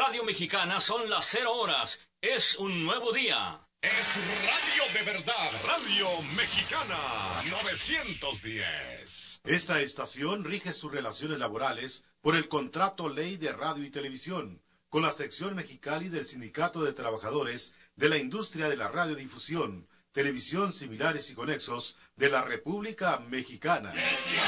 Radio Mexicana son las 0 horas. Es un nuevo día. Es radio de verdad. Radio Mexicana 910. Esta estación rige sus relaciones laborales por el Contrato Ley de Radio y Televisión, con la sección Mexicali del Sindicato de Trabajadores de la Industria de la Radiodifusión, Televisión Similares y Conexos de la República Mexicana.